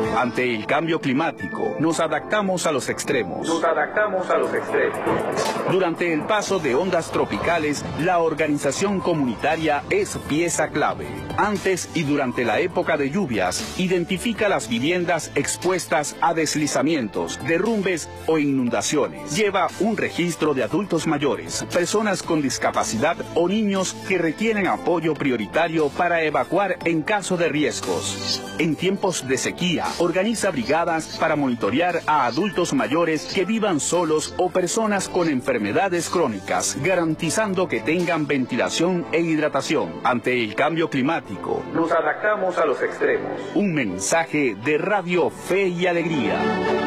Ante el cambio climático, nos adaptamos a los extremos. Durante el paso de ondas tropicales, la organización comunitaria es pieza clave. Antes y durante la época de lluvias, identifica las viviendas expuestas a deslizamientos, derrumbes o inundaciones. Lleva un registro de adultos mayores, personas con discapacidad o niños que requieren apoyo prioritario para evacuar en caso de riesgos. En tiempos de sequía, organiza brigadas para monitorear a adultos mayores que vivan solos o personas con enfermedades crónicas, garantizando que tengan ventilación e hidratación. Ante el cambio climático, nos adaptamos a los extremos. Un mensaje de Radio Fe y Alegría.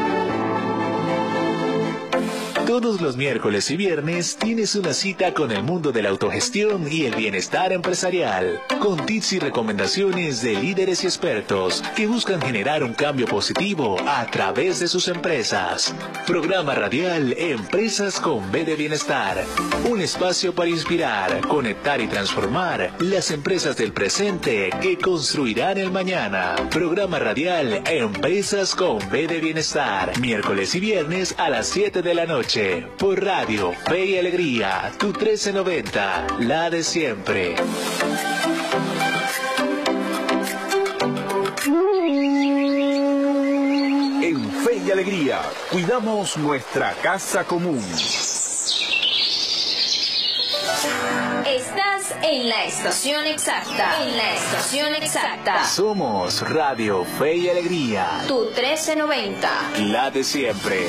Todos los miércoles y viernes tienes una cita con el mundo de la autogestión y el bienestar empresarial, con tips y recomendaciones de líderes y expertos que buscan generar un cambio positivo a través de sus empresas. Programa radial Empresas con B de Bienestar, un espacio para inspirar, conectar y transformar las empresas del presente que construirán el mañana. Programa radial Empresas con B de Bienestar, miércoles y viernes a las 7 de la noche. Por Radio Fe y Alegría, tu 1390, la de siempre. En Fe y Alegría, cuidamos nuestra casa común. Estás en la estación exacta. Somos Radio Fe y Alegría, tu 1390, la de siempre.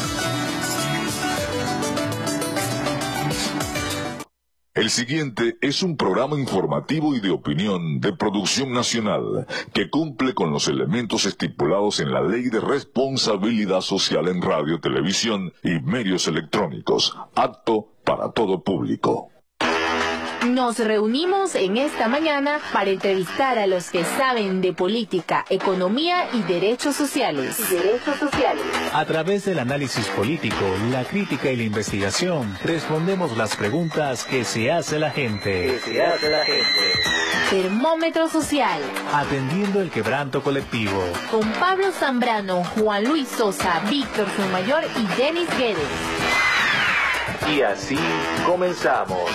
El siguiente es un programa informativo y de opinión de producción nacional que cumple con los elementos estipulados en la Ley de Responsabilidad Social en Radio, Televisión y Medios Electrónicos, apto para todo público. Nos reunimos en esta mañana para entrevistar a los que saben de política, economía y derechos sociales. A través del análisis político, la crítica y la investigación, respondemos las preguntas que se hace la gente. Termómetro social. Atendiendo el quebranto colectivo. Con Pablo Zambrano, Juan Luis Sosa, Víctor Fuenmayor y Denis Guedes. Y así comenzamos.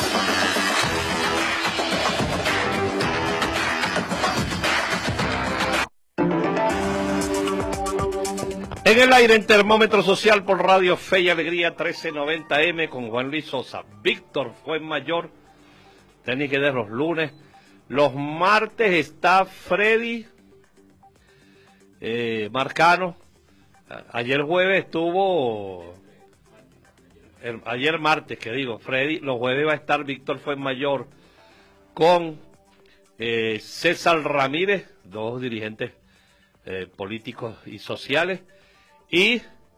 En el aire, en Termómetro Social por Radio Fe y Alegría 1390M con Juan Luis Sosa, Víctor Fuenmayor, Denis Guedes los lunes. Los martes está Freddy Marcano. Ayer jueves estuvo, ayer martes Freddy. Los jueves va a estar Víctor Fuenmayor con César Ramírez, dos dirigentes políticos y sociales. Y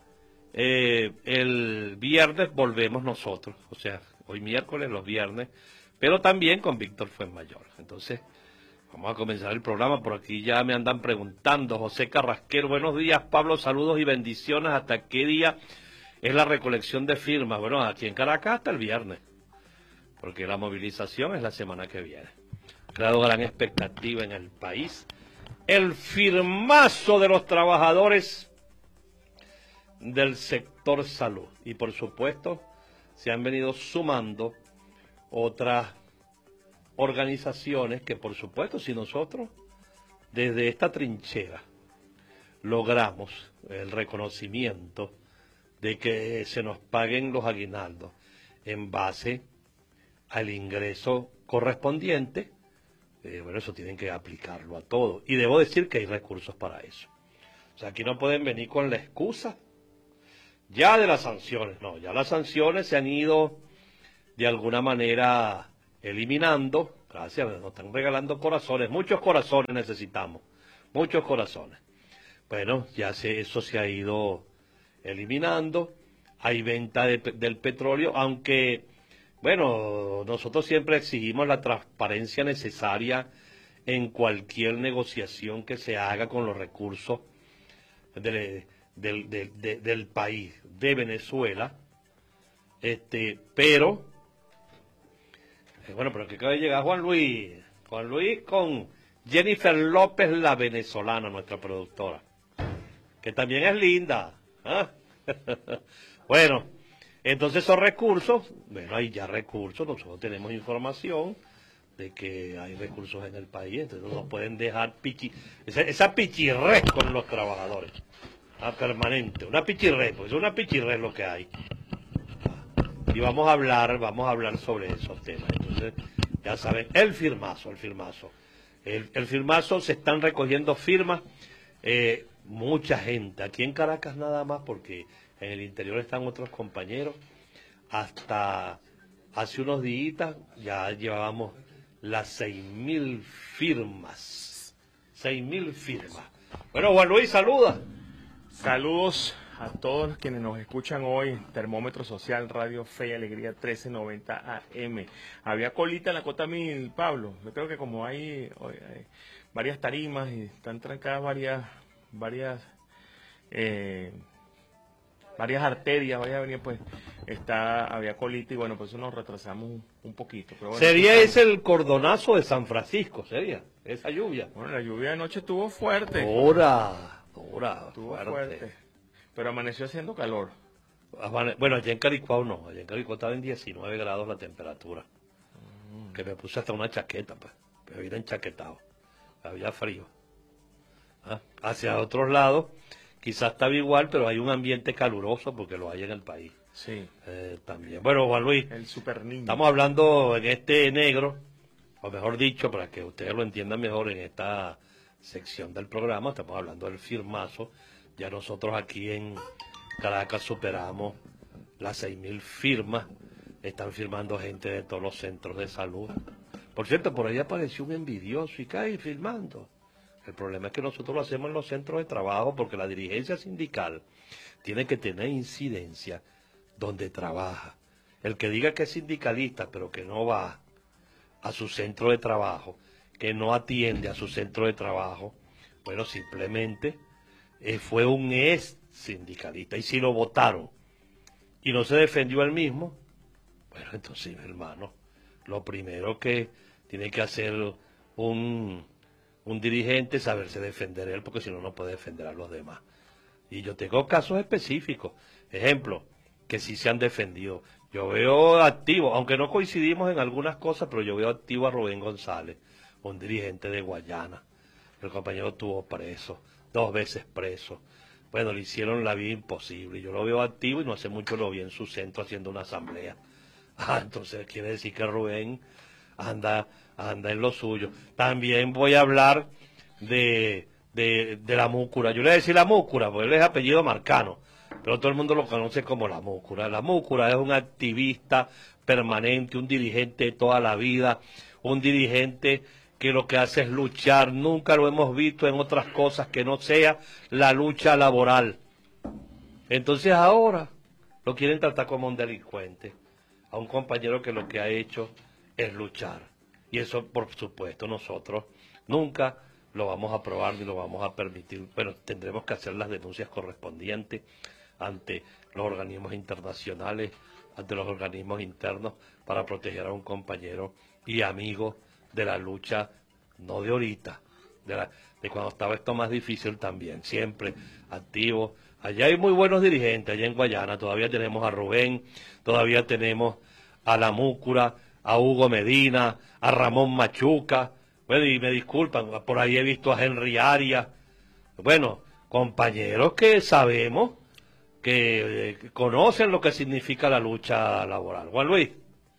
el viernes volvemos nosotros, o sea, hoy miércoles, los viernes, pero también con Víctor Fuenmayor. Entonces, vamos a comenzar el programa. Por aquí ya me andan preguntando. José Carrasquero, buenos días, Pablo, saludos y bendiciones. ¿Hasta qué día es la recolección de firmas? Bueno, aquí en Caracas hasta el viernes, porque la movilización es la semana que viene. Creado gran expectativa en el país. El firmazo de los trabajadores del sector salud. Y por supuesto, se han venido sumando otras organizaciones que, por supuesto, si nosotros desde esta trinchera logramos el reconocimiento de que se nos paguen los aguinaldos en base al ingreso correspondiente, bueno, eso tienen que aplicarlo a todo. Y debo decir que hay recursos para eso. O sea, aquí no pueden venir con la excusa ya de las sanciones. No, ya las sanciones se han ido de alguna manera eliminando. Gracias, nos están regalando corazones. Muchos corazones necesitamos. Muchos corazones. Bueno, ya eso se ha ido eliminando. Hay venta del petróleo, aunque, bueno, nosotros siempre exigimos la transparencia necesaria en cualquier negociación que se haga con los recursos del país, de Venezuela, pero pero que acaba de llegar Juan Luis con Jennifer López, la venezolana, nuestra productora. que también es linda. ¿Ah? Bueno, entonces esos recursos, bueno, hay ya recursos, nosotros tenemos información de que hay recursos en el país, entonces no nos pueden dejar esa pichirrés con los trabajadores, permanente, una pichirrés, pues es una pichirrés lo que hay. Y vamos a hablar sobre esos temas. Entonces, ya saben, el firmazo. El firmazo, se están recogiendo firmas, mucha gente, aquí en Caracas nada más, porque en el interior están otros compañeros. Hasta hace unos días ya llevábamos las 6.000 firmas. 6.000 firmas. Bueno, Juan Luis, saluda. Saludos a todos quienes nos escuchan hoy. Termómetro Social, Radio Fe y Alegría 1390 AM. Había colita en la Cota 1000, Pablo. Yo creo que como hay varias tarimas y están trancadas varias arterias, varias avenidas, pues había colita y bueno, pues eso nos retrasamos un poquito. Pero bueno, ¿sería ese el cordonazo de San Francisco? ¿Sería esa lluvia? Bueno, la lluvia de anoche estuvo fuerte. Estuvo fuerte. Pero amaneció haciendo calor. Bueno, allá en Caricuao no. Allá en Caricuao estaba en 19 grados la temperatura. Que me puse hasta una chaqueta, pues. Me había enchaquetado. Había frío. Hacia otros lados, quizás estaba igual, pero hay un ambiente caluroso porque lo hay en el país. Sí. También. Bueno, Juan Luis. El super niño. Estamos hablando en este negro, o mejor dicho, para que ustedes lo entiendan mejor en esta sección del programa, estamos hablando del firmazo. Ya nosotros aquí en Caracas superamos las 6.000 firmas. Están firmando gente de todos los centros de salud. Por cierto, por ahí apareció un envidioso y cae firmando. El problema es que nosotros lo hacemos en los centros de trabajo porque la dirigencia sindical tiene que tener incidencia donde trabaja. El que diga que es sindicalista pero que no va a su centro de trabajo, que no atiende a su centro de trabajo, bueno, simplemente fue un ex sindicalista, y si lo votaron y no se defendió él mismo, bueno, entonces, hermano, lo primero que tiene que hacer un dirigente es saberse defender él, porque si no, no puede defender a los demás. Y yo tengo casos específicos, ejemplo, que sí se han defendido. Yo veo activo, aunque no coincidimos en algunas cosas, pero yo veo activo a Rubén González, un dirigente de Guayana. El compañero estuvo preso, 2 veces preso. Bueno, le hicieron la vida imposible. Yo lo veo activo y no hace mucho lo vi en su centro haciendo una asamblea. Entonces quiere decir que Rubén anda en lo suyo. También voy a hablar de la Múcura. Yo le voy a decir la Múcura, porque él es apellido marcano, pero todo el mundo lo conoce como la Múcura. La Múcura es un activista permanente, un dirigente de toda la vida, un dirigente que lo que hace es luchar. Nunca lo hemos visto en otras cosas que no sea la lucha laboral. Entonces ahora lo quieren tratar como un delincuente, a un compañero que lo que ha hecho es luchar. Y eso, por supuesto, nosotros nunca lo vamos a aprobar ni lo vamos a permitir. Bueno, tendremos que hacer las denuncias correspondientes ante los organismos internacionales, ante los organismos internos, para proteger a un compañero y amigo de la lucha, no de ahorita, de cuando estaba esto más difícil también, siempre activo. Allá hay muy buenos dirigentes, allá en Guayana todavía tenemos a Rubén, todavía tenemos a la Múcura, a Hugo Medina, a Ramón Machuca. Bueno, y me disculpan, por ahí he visto a Henry Arias. Bueno, compañeros que sabemos que conocen lo que significa la lucha laboral. Juan Luis.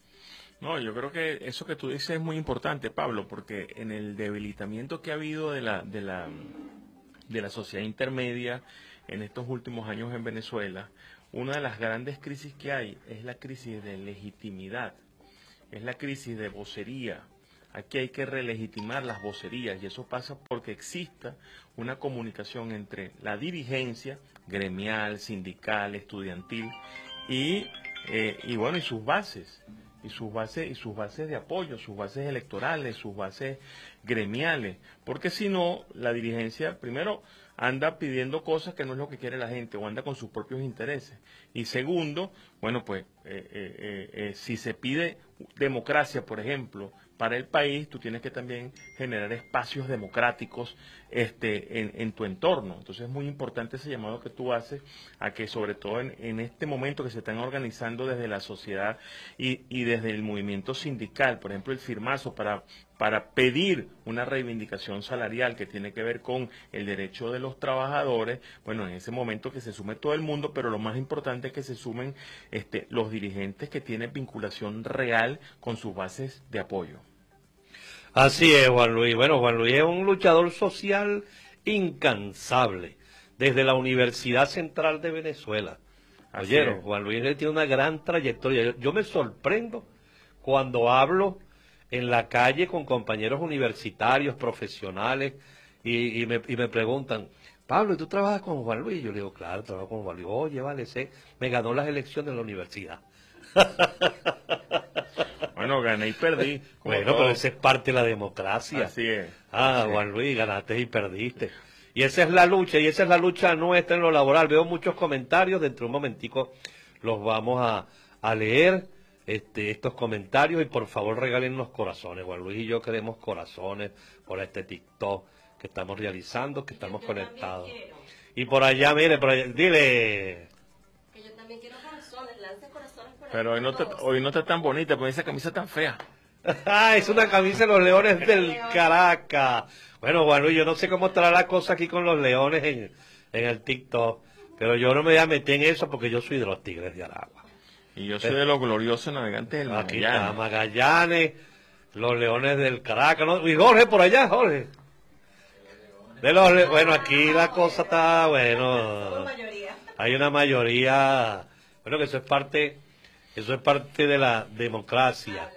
No, yo creo que eso que tú dices es muy importante, Pablo, porque en el debilitamiento que ha habido de la sociedad intermedia en estos últimos años en Venezuela, una de las grandes crisis que hay es la crisis de legitimidad, es la crisis de vocería. Aquí hay que relegitimar las vocerías y eso pasa porque exista una comunicación entre la dirigencia gremial, sindical, estudiantil y bueno, y sus bases. Y sus bases de apoyo, sus bases electorales, sus bases gremiales, porque si no, la dirigencia primero anda pidiendo cosas que no es lo que quiere la gente o anda con sus propios intereses, y segundo, bueno, pues si se pide democracia, por ejemplo, para el país, tú tienes que también generar espacios democráticos en tu entorno. Entonces es muy importante ese llamado que tú haces a que, sobre todo en este momento que se están organizando desde la sociedad y desde el movimiento sindical, por ejemplo el firmazo para pedir una reivindicación salarial que tiene que ver con el derecho de los trabajadores, bueno, en ese momento que se sume todo el mundo, pero lo más importante es que se sumen los dirigentes que tienen vinculación real con sus bases de apoyo. Así es, Juan Luis. Bueno, Juan Luis es un luchador social incansable desde la Universidad Central de Venezuela. Oyeron, Juan Luis tiene una gran trayectoria. Yo me sorprendo cuando hablo en la calle con compañeros universitarios, profesionales, y me preguntan, Pablo, ¿y tú trabajas con Juan Luis? Yo le digo, claro, trabajo con Juan Luis. Oye, vale, me ganó las elecciones de la universidad. Bueno, gané y perdí. Bueno, pero esa es parte de la democracia. Así es. Ah, Juan Luis, ganaste y perdiste. Y esa es la lucha, y esa es la lucha nuestra en lo laboral. Veo muchos comentarios, dentro de un momentico los vamos a leer, estos comentarios, y por favor regalen los corazones. Juan Luis y yo queremos corazones por este TikTok que estamos realizando, que estamos conectados. Y por allá, mire, por allá, dile... Pero hoy no está tan bonita, con esa camisa tan fea. Es una camisa de los Leones del Caracas. Bueno, Juan Luis, yo no sé cómo estará la cosa aquí con los Leones en el TikTok, pero yo no me voy a meter en eso porque yo soy de los Tigres de Aragua. Y yo soy de los gloriosos navegantes del Magallanes. Aquí está Magallanes, los Leones del Caracas, ¿no? Y Jorge por allá, Jorge. Bueno, aquí la cosa está, bueno, hay una mayoría, bueno, que eso es parte de la democracia,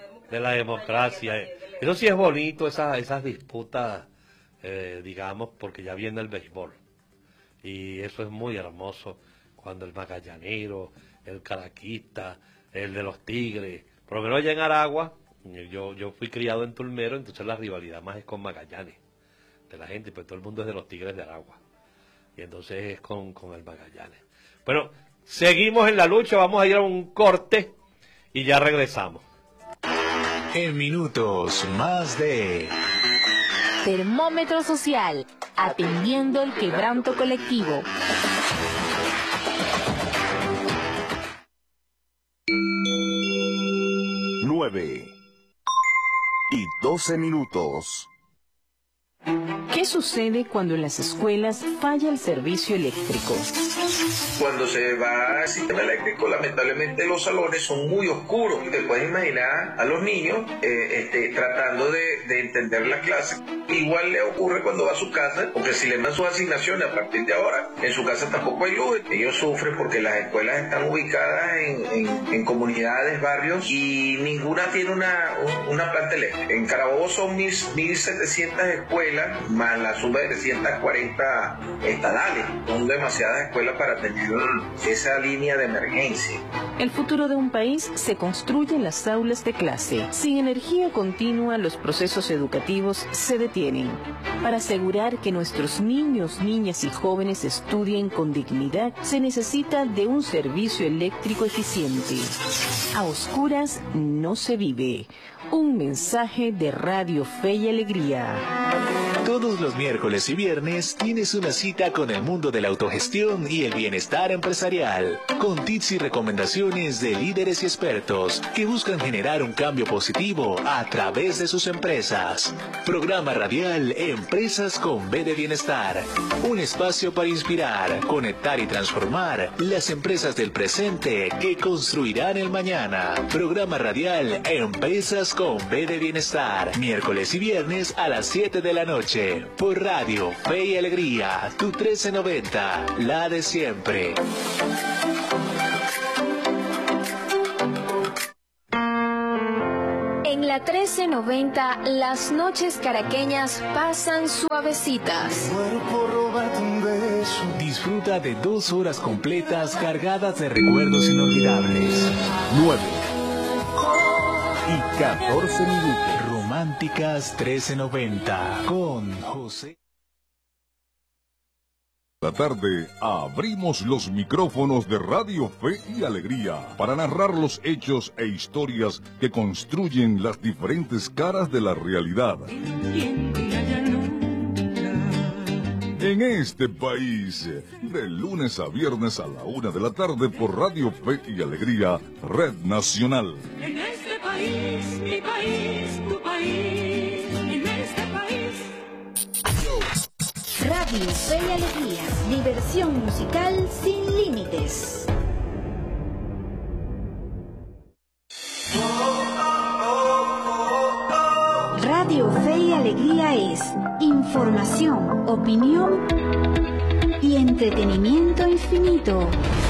Eso sí es bonito, esas disputas, digamos, porque ya viene el béisbol, y eso es muy hermoso, cuando el magallanero, el caraquista, el de los Tigres, por lo menos allá en Aragua, yo fui criado en Tulmero, entonces la rivalidad más es con Magallanes, de la gente, pues todo el mundo es de los Tigres de Aragua, y entonces es con el Magallanes. Bueno, seguimos en la lucha, vamos a ir a un corte y ya regresamos. En minutos, más de... Termómetro social, atendiendo el quebranto colectivo. 9:12. ¿Qué sucede cuando en las escuelas falla el servicio eléctrico? Cuando se va el sistema eléctrico, lamentablemente los salones son muy oscuros. Te puedes imaginar a los niños tratando de entender la clase. Igual le ocurre cuando va a su casa, porque si le dan sus asignaciones a partir de ahora, en su casa tampoco hay luz. Ellos sufren porque las escuelas están ubicadas en comunidades, barrios, y ninguna tiene una planta eléctrica. En Carabobo son 1.700 escuelas, más la suma de 340 estadales. Son demasiadas escuelas para tener esa línea de emergencia. El futuro de un país se construye en las aulas de clase. Sin energía continua, los procesos educativos se detienen. Para asegurar que nuestros niños, niñas y jóvenes estudien con dignidad, se necesita de un servicio eléctrico eficiente. A oscuras no se vive. Un mensaje de Radio Fe y Alegría. Todos los miércoles y viernes tienes una cita con el mundo de la autogestión y el bienestar empresarial, con tips y recomendaciones de líderes y expertos que buscan generar un cambio positivo a través de sus empresas. Programa radial Empresas con B de Bienestar, un espacio para inspirar, conectar y transformar las empresas del presente que construirán el mañana. Programa radial Empresas con B de Bienestar, miércoles y viernes a las 7 de la noche. Por Radio Fe y Alegría, tu 1390, la de siempre. En la 1390, las noches caraqueñas pasan suavecitas. Disfruta de 2 horas completas cargadas de recuerdos inolvidables. 9:14. Románticas 1390 con José. La tarde abrimos los micrófonos de Radio Fe y Alegría para narrar los hechos e historias que construyen las diferentes caras de la realidad. En este país, de lunes a viernes a la 1 de la tarde por Radio Fe y Alegría, Red Nacional. En este país, mi país, tu país, en este país. Radio Fe y Alegría, diversión musical sin límites. Radio Fe y Alegría es información, opinión y entretenimiento infinito.